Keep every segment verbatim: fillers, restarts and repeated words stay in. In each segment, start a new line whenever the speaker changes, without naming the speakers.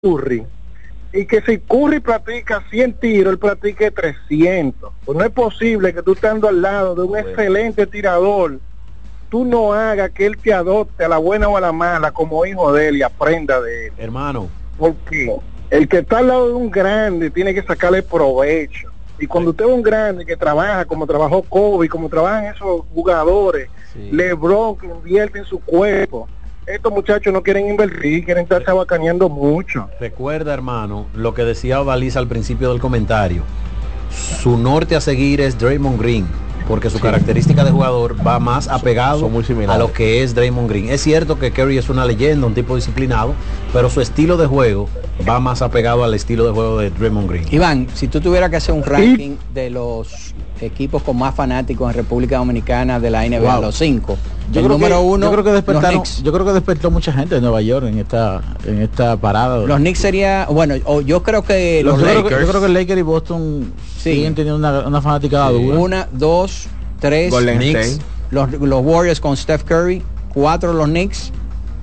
Curry, y que si Curry practica cien tiros, él practique trescientos. Pues no es posible que tú estando al lado de un bueno. excelente tirador, tú no hagas que él te adopte a la buena o a la mala como hijo de él y aprenda de él.
Hermano.
Porque el que está al lado de un grande tiene que sacarle provecho. Y cuando usted es un grande que trabaja como trabajó Kobe, como trabajan esos jugadores, sí. LeBron, que invierte en su cuerpo, estos muchachos no quieren invertir, quieren estar sabacaneando mucho.
Recuerda, hermano, lo que decía Odalisa al principio del comentario. Su norte a seguir es Draymond Green, porque su sí. característica de jugador va más apegado son, son a lo que es Draymond Green. Es cierto que Curry es una leyenda, un tipo disciplinado, pero su estilo de juego va más apegado al estilo de juego de Draymond Green.
Iván, si tú tuvieras que hacer un ranking de los equipos con más fanáticos en República Dominicana de la N B A, wow. los cinco,
yo
el
creo
número
que,
uno,
yo creo que despertaron,
los
yo creo que despertó mucha gente de Nueva York en esta en esta parada.
Los Knicks sería, bueno, o yo creo que
los,
los
yo
Lakers,
creo que, yo creo que Lakers y Boston sí. siguen teniendo una, una fanaticada sí. dura.
Una, dos, tres, Knicks, los, los Warriors con Steph Curry, cuatro los Knicks.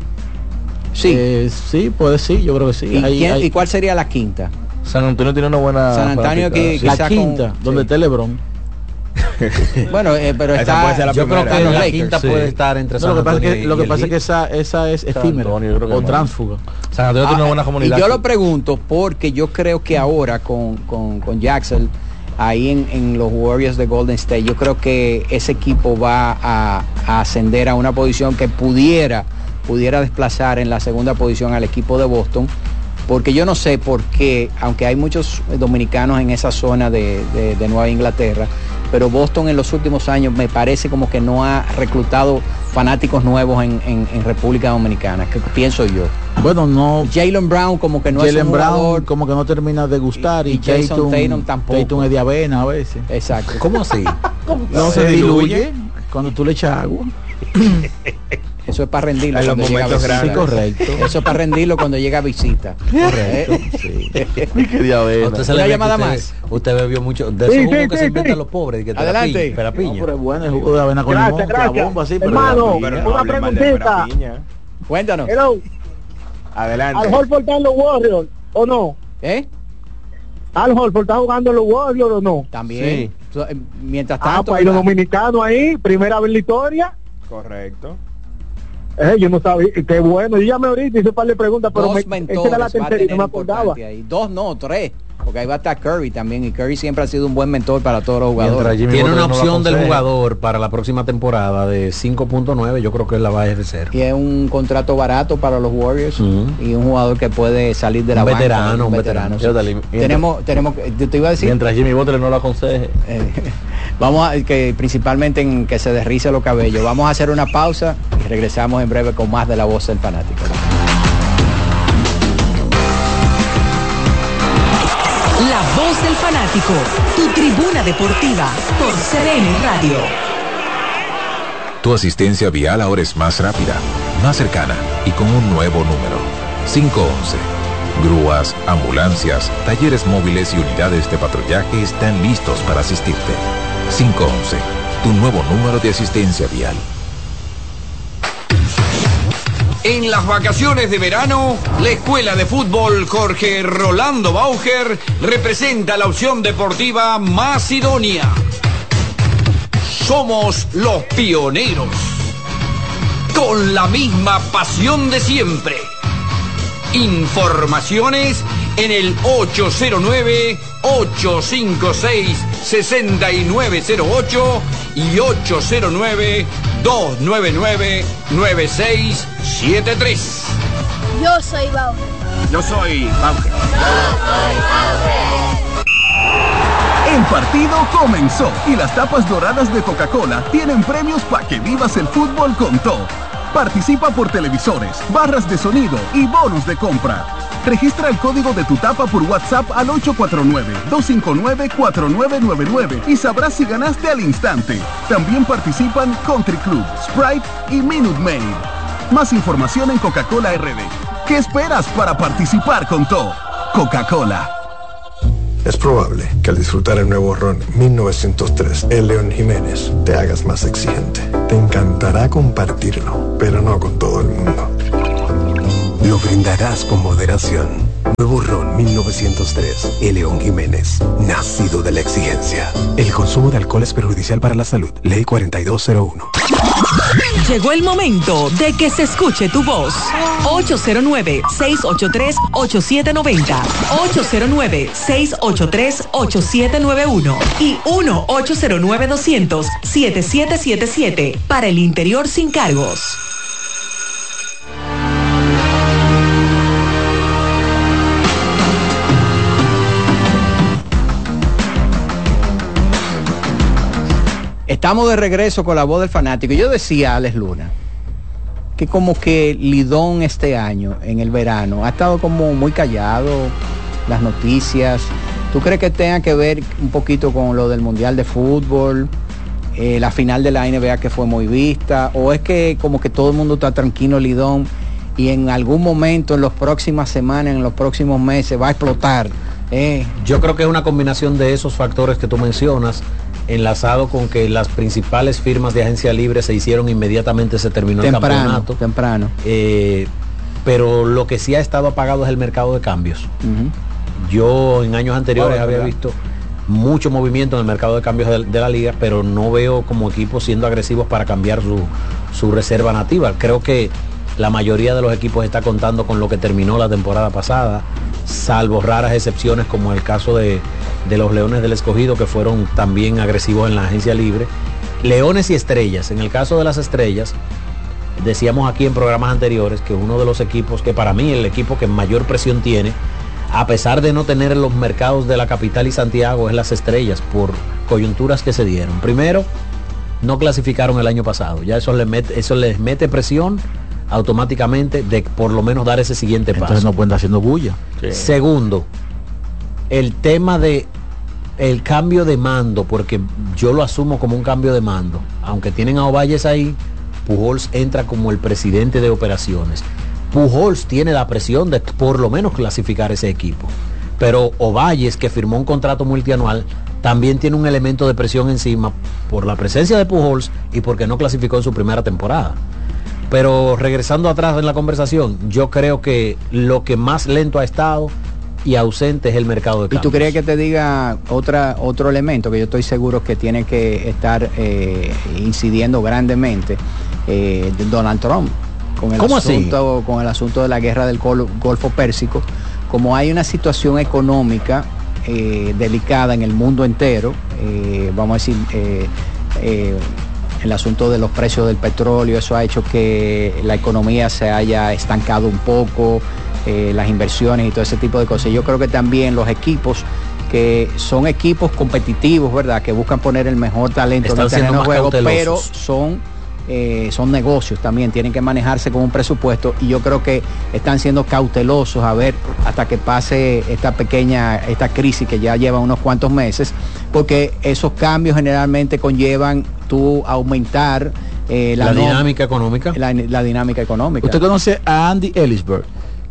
Sí,
eh, sí, puede sí, yo creo que sí.
¿Y,
hay,
quién,
hay...
¿Y cuál sería la quinta?
San Antonio tiene una buena.
San Antonio que
la quinta, con, donde sí. está LeBron.
bueno, eh, pero está.
Yo creo que la
Lakers,
quinta
sí.
puede estar entre San
no, lo que
Antonio
pasa es que, lo que, pasa es que esa esa es efímera o transfuga.
San Antonio
ah,
tiene una buena comunidad.
Y yo lo pregunto porque yo creo que ahora con con, con Jackson ahí en, en los Warriors de Golden State, yo creo que ese equipo va a, a ascender a una posición que pudiera pudiera desplazar en la segunda posición al equipo de Boston, porque yo no sé por qué, aunque hay muchos dominicanos en esa zona de, de, de Nueva Inglaterra, pero Boston en los últimos años me parece como que no ha reclutado fanáticos nuevos en, en, en República Dominicana, que pienso yo.
Bueno, no.
Jaylen Brown como que no Jaylen es un
Brown
jugador,
como que no termina de gustar y,
y Jason Tatum tampoco.
Tatum es de avena a veces.
Exacto.
¿Cómo así?
No se diluye cuando tú le echas agua.
Eso es para rendirlo
en
cuando
los
llega a visita.
Sí, correcto.
Eso es para rendirlo cuando llega a visita.
Correcto. Sí.
Qué diablo.
Una llamada
usted,
más.
Usted bebió mucho de esos
sí,
jugos
sí,
que
sí,
se inventan
sí.
los pobres. Que
Adelante.
Te la piña.
No, pero es bueno el jugo de avena con
gracias,
limón,
gracias.
la bomba, sí, pero
hermano,
pero
una preguntita.
Cuéntanos.
Hello.
Adelante.
¿Al Horford está en los Warriors o no?
¿Eh?
¿Al Horford está jugando en los Warriors o no?
También. Sí. Mientras
Ah,
tanto.
pues, y los dominicanos ahí, primera victoria.
Correcto.
Eh, yo no sabía, qué bueno, yo llamé ahorita y hice un par de preguntas, pero
dos
me, esa era la tercera y no me acordaba.
Ahí. Dos no, tres, porque ahí va a estar Curry también, y Curry siempre ha sido un buen mentor para todos los jugadores.
Tiene una opción del jugador para la próxima temporada de cinco punto nueve, yo creo que él la va a ejercer.
Y es un contrato barato para los Warriors, uh-huh. y un jugador que puede salir de la
un
banca.
Veterano,
un
un
veterano,
veterano.
Sí. Tenemos, tenemos, te iba a decir.
Mientras Jimmy Butler no lo aconseje.
Eh, vamos a, que principalmente en que se desrice los cabellos. Vamos a hacer una pausa y regresamos en breve con más de La Voz del Fanático.
La Voz del Fanático, tu tribuna deportiva por C D N Radio.
Tu asistencia vial ahora es más rápida, más cercana y con un nuevo número. cinco once. Grúas, ambulancias, talleres móviles y unidades de patrullaje están listos para asistirte. cinco once. Tu nuevo número de asistencia vial.
En las vacaciones de verano, la Escuela de Fútbol Jorge Rolando Bauger representa la opción deportiva más idónea. Somos los pioneros, con la misma pasión de siempre. Informaciones en el ocho cero nueve, ocho cinco seis, seis nueve cero ocho y ocho cero nueve, dos nueve nueve, nueve seis siete tres.
Yo soy Bauger.
Yo soy Bauger.
Yo soy Bauger.
El partido comenzó y las tapas doradas de Coca-Cola tienen premios para que vivas el fútbol con todo. Participa por televisores, barras de sonido y bonos de compra. Registra el código de tu tapa por WhatsApp al ocho cuatro nueve, dos cinco nueve, cuatro nueve nueve nueve y sabrás si ganaste al instante. También participan Country Club, Sprite y Minute Maid. Más información en Coca-Cola R D. ¿Qué esperas para participar con todo? Coca-Cola.
Es probable que al disfrutar el nuevo ron mil novecientos tres, el León Jiménez, te hagas más exigente. Te encantará compartirlo, pero no con todo el mundo. Lo brindarás con moderación.
Nuevo Ron mil novecientos tres, el León Jiménez, nacido de la exigencia. El consumo de alcohol es perjudicial para la salud. Ley cuarenta y dos cero uno.
Llegó el momento de que se escuche tu voz. ocho cero nueve, seis ocho tres, ocho siete nueve cero, ocho cero nueve, seis ocho tres, ocho siete nueve uno y uno ocho cero nueve, doscientos, siete siete siete siete para el interior sin cargos.
Estamos de regreso con la voz del fanático. Yo decía a Alex Luna que como que Lidón este año, en el verano, ha estado como muy callado, las noticias. ¿Tú crees que tenga que ver un poquito con lo del Mundial de Fútbol, eh, la final de la N B A que fue muy vista? ¿O es que como que todo el mundo está tranquilo, Lidón, y en algún momento, en las próximas semanas, en los próximos meses, va a explotar? Eh.
Yo creo que es una combinación de esos factores que tú mencionas, enlazado con que las principales firmas de agencia libre se hicieron inmediatamente, se terminó
temprano,
el campeonato.
Temprano.
Eh, pero lo que sí ha estado apagado es el mercado de cambios. Uh-huh. Yo en años anteriores oh, había visto mucho movimiento en el mercado de cambios de, de la liga, pero no veo como equipos siendo agresivos para cambiar su, su reserva nativa. Creo que la mayoría de los equipos está contando con lo que terminó la temporada pasada, salvo raras excepciones como el caso de, de los Leones del Escogido, que fueron también agresivos en la agencia libre. Leones y Estrellas. En el caso de las Estrellas, decíamos aquí en programas anteriores que uno de los equipos que para mí el equipo que mayor presión tiene, a pesar de no tener los mercados de la capital y Santiago, es las Estrellas, por coyunturas que se dieron. Primero, no clasificaron el año pasado, ya eso les mete, eso les mete presión automáticamente de por lo menos dar ese siguiente paso.
Entonces no pueden estar haciendo bulla.
Sí. Segundo, el tema de el cambio de mando, porque yo lo asumo como un cambio de mando. Aunque tienen a Ovalles ahí, Pujols entra como el presidente de operaciones. Pujols tiene la presión de por lo menos clasificar ese equipo. Pero Ovalles, que firmó un contrato multianual, también tiene un elemento de presión encima por la presencia de Pujols y porque no clasificó en su primera temporada. Pero regresando atrás en la conversación, yo creo que lo que más lento ha estado y ausente es el mercado de cambios.
¿Y tú crees que te diga otra, otro elemento que yo estoy seguro que tiene que estar eh, incidiendo grandemente? Eh, Donald Trump, con el,
¿Cómo
asunto,
así?
con el asunto de la guerra del Golfo Pérsico. Como hay una situación económica eh, delicada en el mundo entero, eh, vamos a decir... Eh, eh, el asunto de los precios del petróleo, eso ha hecho que la economía se haya estancado un poco, eh, las inversiones y todo ese tipo de cosas. Yo creo que también los equipos que son equipos competitivos, ¿verdad? Que buscan poner el mejor talento en el terreno de juego, pero son, eh, son negocios también, tienen que manejarse con un presupuesto y yo creo que están siendo cautelosos a ver hasta que pase esta pequeña, esta crisis que ya lleva unos cuantos meses, porque esos cambios generalmente conllevan tú aumentar eh, la,
la
no,
dinámica económica.
La, la dinámica económica.
¿Usted conoce a Andy Ellisberg?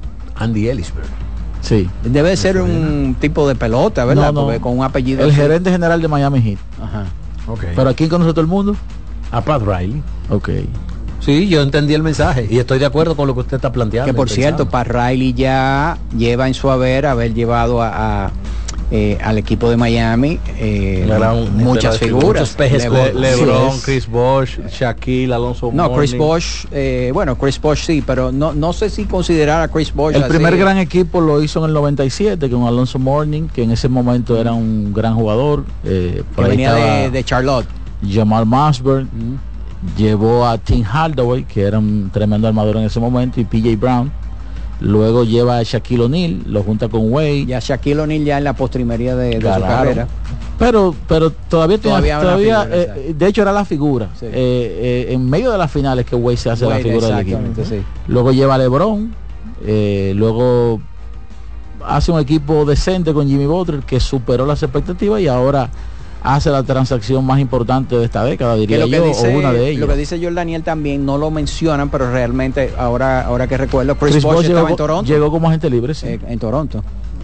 Andy Ellisberg.
Sí.
Debe de ser un tipo de pelota, ¿verdad?
No, no.
Porque con un apellido.
El
así.
gerente general de Miami Heat.
Ajá.
Okay.
¿Pero a quién conoce todo el mundo?
A Pat Riley.
Ok.
Sí, yo entendí el mensaje y estoy de acuerdo con lo que usted está planteando.
Que por cierto, Pat Riley ya lleva en su haber haber llevado a, a Eh, al equipo de Miami eh,
gran,
muchas figuras,
pejes, Le, LeBron, sí, Chris Bosh, Shaquille, Alonso
no,
Mourning.
Chris Bosh, eh, bueno, Chris Bosh sí, pero no, no sé si considerar a Chris Bosh
el
así.
primer gran equipo lo hizo en el noventa y siete con Alonso Mourning, que en ese momento era un gran jugador, eh,
que venía de, de Charlotte.
Jamal Mashburn mm. llevó a Tim Hardaway, que era un tremendo armador en ese momento, y P J Brown. Luego lleva a Shaquille O'Neal, lo junta con Wade.
Ya Shaquille O'Neal ya en la postrimería de, de
claro.
su carrera.
Pero, pero todavía, todavía, todavía figura, eh, de hecho era la figura. Sí. Eh, eh, en medio de las finales que Wade se hace Wade, la figura del equipo.
Sí.
Luego lleva a LeBron, eh, luego hace un equipo decente con Jimmy Butler que superó las expectativas y ahora hace la transacción más importante de esta década, diría yo,
dice,
o una de ellas.
Lo que dice Jordan Daniel también no lo mencionan, pero realmente ahora ahora que recuerdo, Chris, Chris Bosh estaba
llegó,
en Toronto.
Llegó como agente libre, sí.
Eh, en Toronto.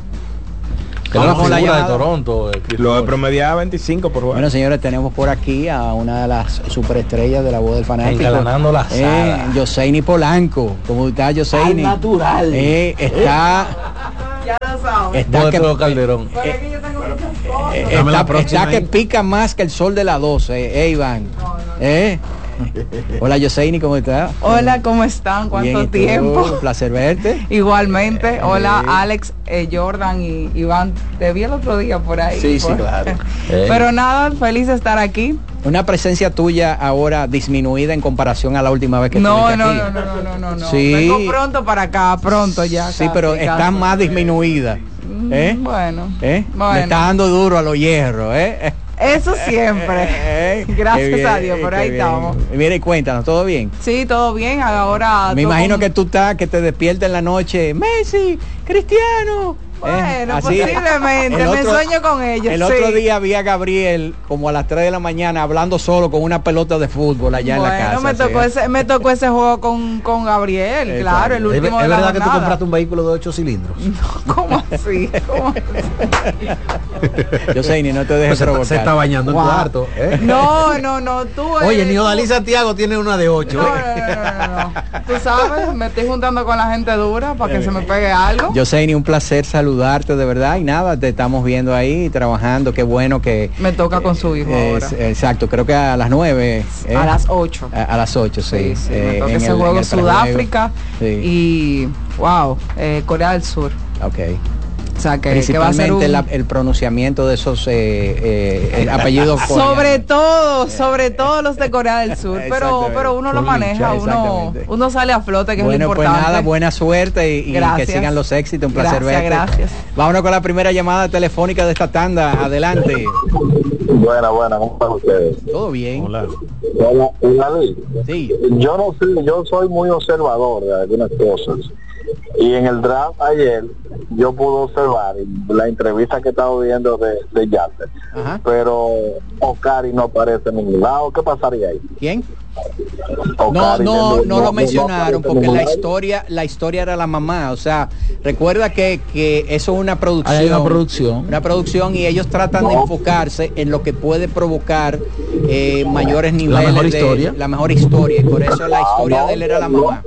Claro, la figura de Toronto. Eh,
lo de promediaba veinticinco por juego.
Bueno, señores, tenemos por aquí a una de las superestrellas de la voz del fanático.
Engalanando la sala.
Eh, Yoseini Polanco. ¿Cómo está Yoseini?
Al natural.
Eh, está...
Ya lo sabes.
Está que,
Calderón.
Pero es que yo tengo muchas cosas.
Eh, está, está que pica más que el sol de las doce, eh, Iván. No, no, no. ¿Eh? Hola Yoseini, ¿cómo estás?
Hola, ¿cómo están? ¿Cuánto tiempo?
Un placer verte.
Igualmente. Eh, Hola, eh. Alex, eh, Jordan y Iván. Te vi el otro día por ahí.
Sí,
por...
sí, claro.
eh. Pero nada, feliz de estar aquí.
Una presencia tuya ahora disminuida en comparación a la última vez que
no,
estuviste
no,
aquí.
No, no, no, no, no.
Sí.
Vengo pronto para acá, pronto ya.
Sí, casi, pero está más disminuida. ¿Eh?
Bueno,
¿Eh?
bueno.
Me está dando duro a los hierros, ¿eh?
Eso siempre. Gracias bien, a Dios, por ahí bien. Estamos.
Mira y cuéntanos, ¿todo bien?
Sí, todo bien. Ahora.
Me imagino con... que tú estás, que te despiertas en la noche. Messi, Cristiano.
Bueno, eh, posiblemente, me otro, sueño con ellos.
El
sí.
otro día vi a Gabriel como a las tres de la mañana hablando solo con una pelota de fútbol allá
bueno,
en la casa.
Me tocó, ¿sí? ese, me tocó ese juego con, con Gabriel, Exacto. claro, el último
¿Es,
de
¿Es verdad
la
que tú compraste un vehículo de ocho cilindros?
No, ¿cómo así? ¿Cómo así?
Yo sé, ni no te dejes
pues
provocar.
Se está bañando wow. en cuarto. ¿eh?
No, no, no, tú
Oye, ni Odalí Santiago tiene una de ocho.
No, ¿eh? no, no, no, no, no. Tú sabes, me estoy juntando con la gente dura para que eh, se me pegue algo.
Yo sé, ni un placer saludarte de verdad. Y nada, te estamos viendo ahí trabajando, qué bueno que
me toca con su hijo
eh,
ahora.
Exacto, creo que a las nueve
eh, a las ocho
a, a las ocho sí,
sí, sí eh, me toca ese el, juego en Sudáfrica sí. y wow eh, Corea del Sur.
Okay.
O sea, que,
principalmente
que va a ser un...
la, el pronunciamiento de esos eh, eh, apellidos
sobre todo sobre todo los de Corea del Sur pero pero uno lo maneja uno uno sale a flote que
bueno,
es lo importante.
Pues nada, buena suerte y, y que sigan los éxitos, un placer
gracias,
verte
gracias.
Vámonos con la primera llamada telefónica de esta tanda, adelante.
Buena, buena, ¿cómo están ustedes?
Todo bien.
Hola. Hola, hola.
Sí.
Yo no sé, yo soy muy observador de algunas cosas. Y en el draft ayer yo pude observar la entrevista que estaba viendo de, de Yasser, pero Ocari no aparece en ningún lado. ¿Qué pasaría ahí?
¿Quién?
Ocari,
no, no, no, no lo
no,
mencionaron
no
porque la historia, la historia era la mamá. O sea, recuerda que, que eso es una producción,
Hay una producción,
una producción y ellos tratan no. de enfocarse en lo que puede provocar eh, mayores niveles
la mejor
de
historia.
la mejor historia. Y por eso la historia no, de él era la mamá.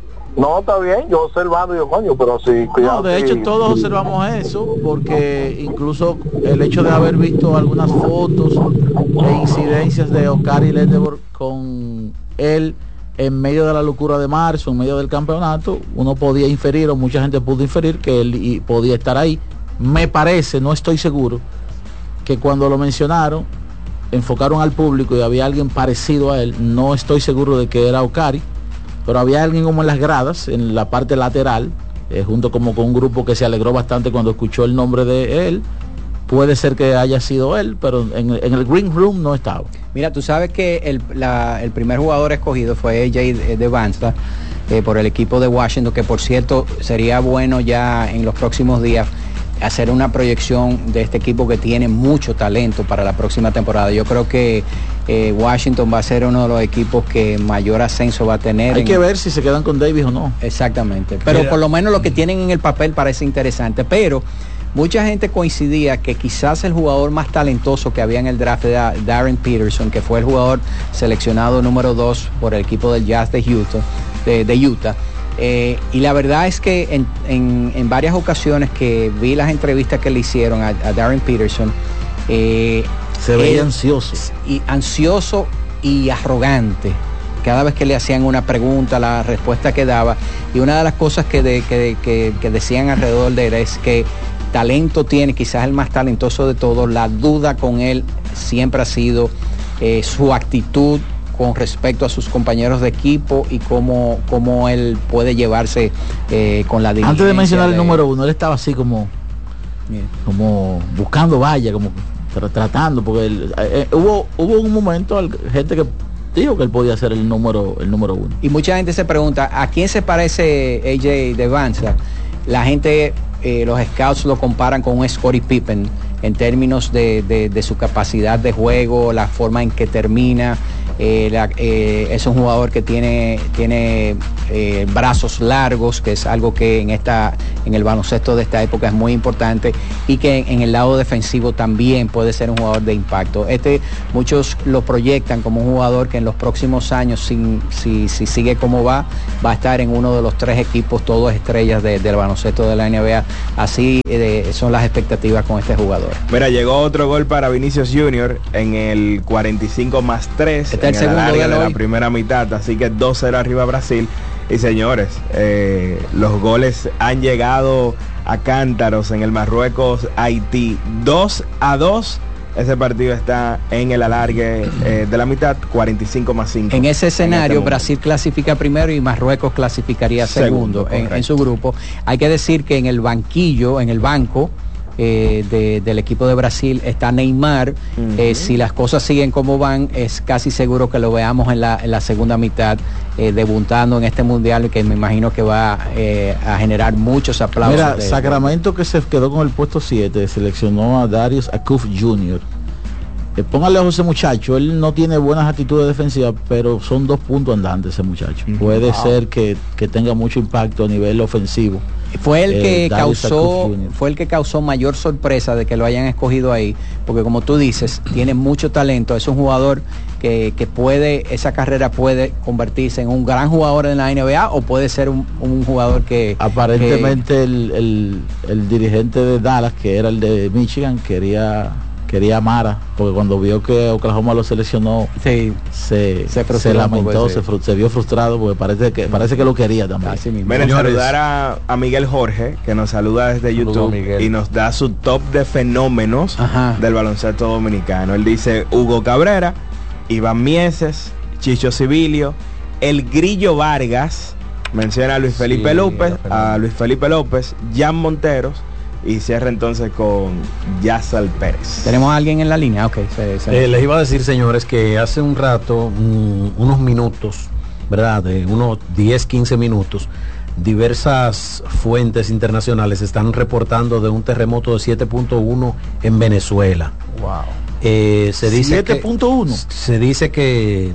No, está bien, yo observando, yo coño, pero sí.
No, de hecho todos observamos eso, porque incluso el hecho de haber visto algunas fotos e incidencias de Ocari Ledevor con él en medio de la locura de marzo, en medio del campeonato, uno podía inferir, o mucha gente pudo inferir, que él podía estar ahí. Me parece, no estoy seguro, que cuando lo mencionaron, enfocaron al público y había alguien parecido a él, no estoy seguro de que era Ocari, pero había alguien como en las gradas, en la parte lateral, eh, junto como con un grupo que se alegró bastante cuando escuchó el nombre de él. Puede ser que haya sido él, pero en, en el Green Room no estaba.
Mira, tú sabes que el, la, el primer jugador escogido fue A J Devonta eh, por el equipo de Washington, que por cierto sería bueno ya en los próximos días hacer una proyección de este equipo que tiene mucho talento para la próxima temporada. Yo creo que eh, Washington va a ser uno de los equipos que mayor ascenso va a tener.
Hay
en...
que ver si se quedan con Davis o no.
Exactamente, pero Mira. por lo menos lo que tienen en el papel parece interesante, pero mucha gente coincidía que quizás el jugador más talentoso que había en el draft era Darren Peterson, que fue el jugador seleccionado número dos por el equipo del Jazz de Utah, de, de Utah. Eh, y la verdad es que en, en, en varias ocasiones que vi las entrevistas que le hicieron a, a Darren Peterson, eh,
se veía ansioso.
Y ansioso y arrogante. Cada vez que le hacían una pregunta, la respuesta que daba. Y una de las cosas que, de, que, que, que decían alrededor de él es que talento tiene, quizás el más talentoso de todos. La duda con él siempre ha sido eh, su actitud con respecto a sus compañeros de equipo y cómo, cómo él puede llevarse eh, con la diligencia.
Antes de mencionar de... el número uno, él estaba así como yeah. como buscando valla, como tra tratando, porque él, eh, hubo hubo un momento, gente que dijo que él podía ser el número el número uno.
Y mucha gente se pregunta, ¿a quién se parece A J Devonta? La gente, eh, los scouts lo comparan con un Scottie Pippen. en términos de, de, de su capacidad de juego, la forma en que termina. Eh, la, eh, es un jugador que tiene, tiene eh, brazos largos, que es algo que en, esta, en el baloncesto de esta época es muy importante, y que en, en el lado defensivo también puede ser un jugador de impacto. Este, muchos lo proyectan como un jugador que en los próximos años, si, si, si sigue como va, va a estar en uno de los tres equipos, todos estrellas de, del baloncesto de la N B A. Así eh, son las expectativas con este jugador.
Mira, llegó otro gol para Vinicius Junior en el cuarenta y cinco más tres.
Este
en
el segundo
de, de la
hoy.
primera mitad, así que dos cero arriba Brasil. Y señores, eh, los goles han llegado a cántaros en el Marruecos-Haití, dos a dos. Ese partido está en el alargue eh, de la mitad, cuarenta y cinco más cinco.
En ese escenario,
en este
Brasil clasifica primero y Marruecos clasificaría segundo, segundo en, en su grupo. Hay que decir que en el banquillo, en el banco, Eh, de, del equipo de Brasil está Neymar. Uh-huh. eh, si las cosas siguen como van, es casi seguro que lo veamos en la, en la segunda mitad eh, debutando en este mundial, que me imagino que va eh, a generar muchos aplausos.
Mira,
de,
Sacramento, que se quedó con el puesto siete, seleccionó a Darius Akuf junior Eh, póngale a ese muchacho, él no tiene buenas actitudes defensivas, pero son dos puntos andantes ese muchacho. Uh-huh. Puede wow. ser que, que tenga mucho impacto a nivel ofensivo.
Fue el que
eh,
causó fue el que causó mayor sorpresa de que lo hayan escogido ahí, porque como tú dices, tiene mucho talento, es un jugador que, que puede, esa carrera puede convertirse en un gran jugador en la N B A, o puede ser un, un jugador que
aparentemente
que,
el, el, el dirigente de Dallas, que era el de Michigan, quería quería a Mara, porque cuando vio que Oklahoma lo seleccionó,
sí,
se,
se,
se lamentó, se, se vio frustrado, porque parece que parece que lo quería también.
Miren, saludar a, a Miguel Jorge, que nos saluda desde YouTube y nos da su top de fenómenos Ajá. del baloncesto dominicano. Él dice Hugo Cabrera, Iván Mieses, Chicho Civilio, el Grillo Vargas, menciona a Luis Felipe sí, López, a Luis Felipe López, Jan Monteros, y cierra entonces con Yassal Pérez.
¿Tenemos a alguien en la línea? Ok. Se, se...
Eh, les iba a decir, señores, que hace un rato, un, unos minutos, ¿verdad? De unos diez, quince minutos, diversas fuentes internacionales están reportando de un terremoto de siete punto uno en Venezuela.
Wow.
Eh, se dice
siete punto uno.
Se dice que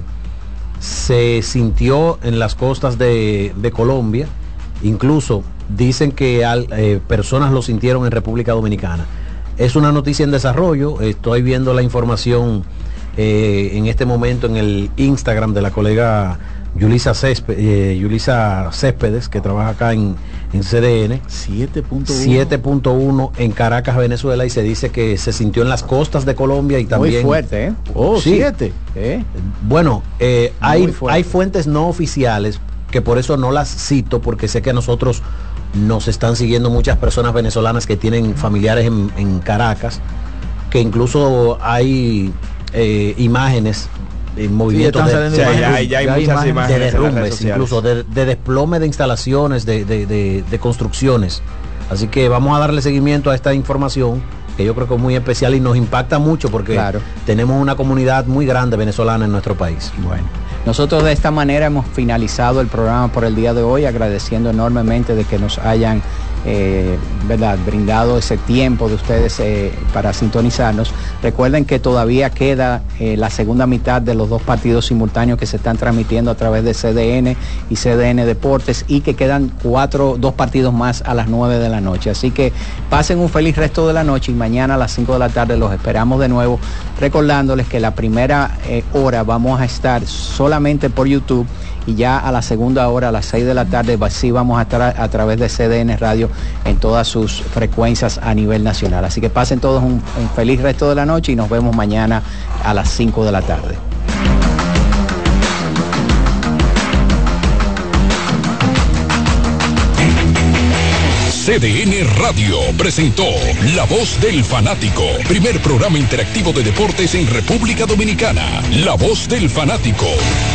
se sintió en las costas de, de Colombia, incluso dicen que al, eh, personas lo sintieron en República Dominicana. Es una noticia en desarrollo. Estoy viendo la información eh, en este momento en el Instagram de la colega Yulisa Céspedes, eh, Yulisa Céspedes, que trabaja acá en, en C D N.
siete
punto uno en Caracas, Venezuela, y se dice que se sintió en las costas de Colombia y también...
Muy fuerte, ¿eh?
Oh,
sí.
siete.
¿Eh? Bueno, eh, hay, hay fuentes no oficiales, que por eso no las cito, porque sé que a nosotros nos están siguiendo muchas personas venezolanas que tienen familiares en, en Caracas, que incluso hay eh, imágenes en movimientos
sí, de, de, ya, ya, ya hay muchas imágenes, imágenes
de derrumbes, incluso de, de desplome de instalaciones, de, de, de, de construcciones. Así que vamos a darle seguimiento a esta información, que yo creo que es muy especial y nos impacta mucho, porque claro, tenemos una comunidad muy grande venezolana en nuestro país.
Bueno, nosotros de esta manera hemos finalizado el programa por el día de hoy, agradeciendo enormemente de que nos hayan eh, ¿verdad? brindado ese tiempo de ustedes eh, para sintonizarnos. Recuerden que todavía queda eh, la segunda mitad de los dos partidos simultáneos que se están transmitiendo a través de C D N y C D N Deportes, y que quedan cuatro, dos partidos más a las nueve de la noche. Así que pasen un feliz resto de la noche, y mañana a las cinco de la tarde los esperamos de nuevo, recordándoles que la primera eh, hora vamos a estar solamente por YouTube, y ya a la segunda hora, a las seis de la tarde, sí vamos a estar a, a través de C D N Radio en todas sus frecuencias a nivel nacional. Así que pasen todos un, un feliz resto de la noche, y nos vemos mañana a las cinco de la tarde.
C D N Radio presentó La Voz del Fanático, primer programa interactivo de deportes en República Dominicana. La Voz del Fanático.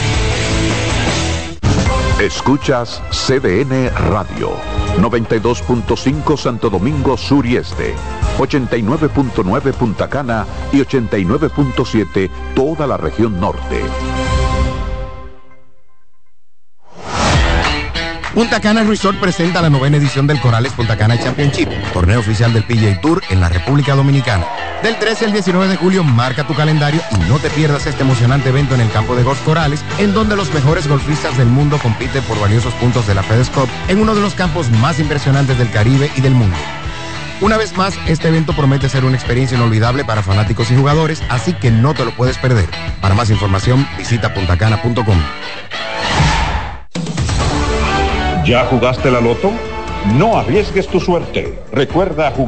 Escuchas C D N Radio, noventa y dos punto cinco Santo Domingo Sur y Este, ochenta y nueve punto nueve Punta Cana y ochenta y nueve punto siete toda la región norte.
Punta Cana Resort presenta la novena edición del Corales Punta Cana Championship, torneo oficial del P G A Tour en la República Dominicana. Del trece al diecinueve de julio, marca tu calendario y no te pierdas este emocionante evento en el campo de golf Corales, en donde los mejores golfistas del mundo compiten por valiosos puntos de la FedEx Cup en uno de los campos más impresionantes del Caribe y del mundo. Una vez más, este evento promete ser una experiencia inolvidable para fanáticos y jugadores, así que no te lo puedes perder. Para más información, visita puntacana punto com.
¿Ya jugaste la loto? No arriesgues tu suerte. Recuerda jugar.